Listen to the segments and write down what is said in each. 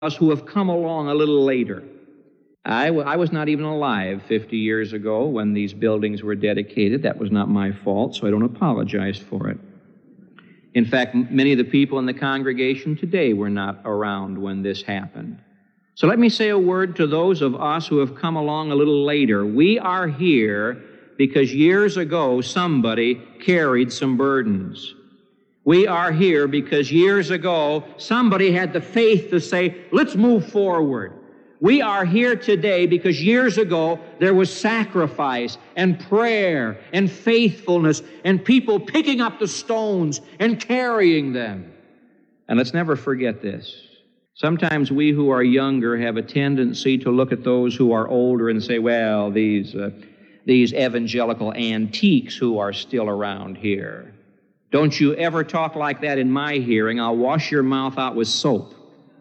us who have come along a little later. I was not even alive 50 years ago when these buildings were dedicated. That was not my fault, so I don't apologize for it. In fact, many of the people in the congregation today were not around when this happened. So let me say a word to those of us who have come along a little later. We are here because years ago somebody carried some burdens. We are here because years ago somebody had the faith to say, let's move forward. We are here today because years ago there was sacrifice and prayer and faithfulness and people picking up the stones and carrying them. And let's never forget this. Sometimes we who are younger have a tendency to look at those who are older and say, well, these evangelical antiques who are still around here. Don't you ever talk like that in my hearing. I'll wash your mouth out with soap.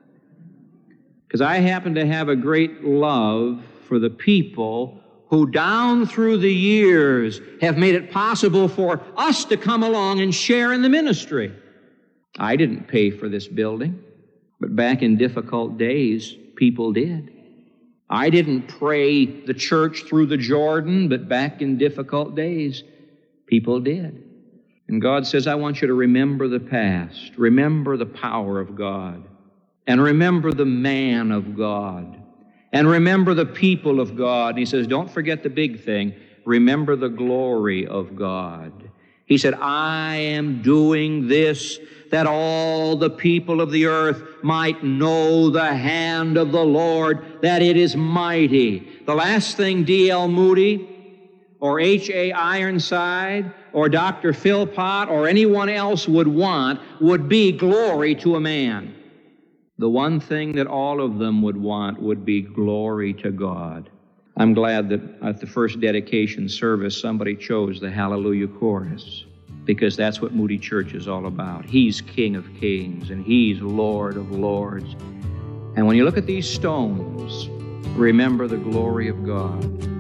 Because I happen to have a great love for the people who down through the years have made it possible for us to come along and share in the ministry. I didn't pay for this building, but back in difficult days, people did. I didn't pray the church through the Jordan, but back in difficult days, people did. And God says, I want you to remember the past, remember the power of God, and remember the man of God, and remember the people of God. And he says, don't forget the big thing, remember the glory of God. He said, I am doing this that all the people of the earth might know the hand of the Lord, that it is mighty. The last thing D.L. Moody or H.A. Ironside or Dr. Philpott or anyone else would want would be glory to a man. The one thing that all of them would want would be glory to God. I'm glad that at the first dedication service somebody chose the Hallelujah Chorus, because that's what Moody Church is all about. He's King of Kings and He's Lord of Lords. And when you look at these stones, remember the glory of God.